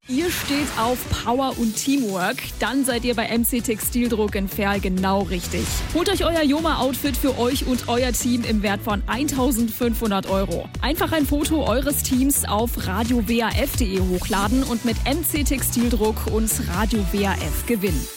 Ihr steht auf Power und Teamwork, dann seid ihr bei MC Textildruck in Verl genau richtig. Holt euch euer Joma-Outfit für euch und euer Team im Wert von 1.500 €. Einfach ein Foto eures Teams auf radiowaf.de hochladen und mit MC Textildruck und Radio WAF gewinnen.